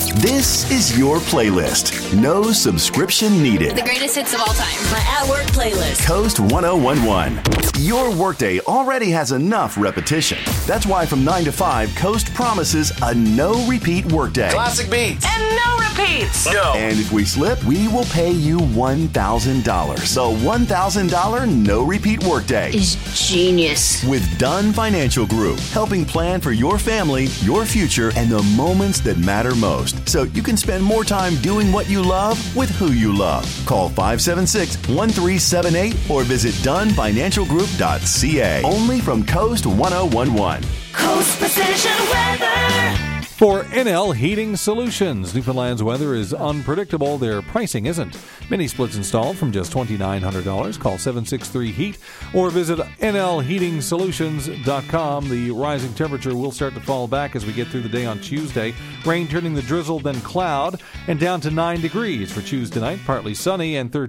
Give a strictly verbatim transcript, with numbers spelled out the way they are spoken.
This is your playlist. No subscription needed. The greatest hits of all time. My at-work playlist. Coast one oh one one. Your workday already has enough repetition. That's why from nine to five, Coast promises a no-repeat workday. Classic beats. And no repeats. No. And if we slip, we will pay you one thousand dollars. The one thousand dollars no-repeat workday. Is genius. With Dunn Financial Group, helping plan for your family, your future, and the moments that matter most. So you can spend more time doing what you love with who you love. Call five seven six, one three seven eight or visit dunn financial group dot c a. Only from Coast one oh one one. Coast Precision Weather. For N L Heating Solutions, Newfoundland's weather is unpredictable. Their pricing isn't. Mini splits installed from just two thousand nine hundred dollars. Call seven six three heat or visit N L heating solutions dot com. The rising temperature will start to fall back as we get through the day on Tuesday. Rain turning the drizzle, then cloud, and down to nine degrees for Tuesday night. Partly sunny and thirteen.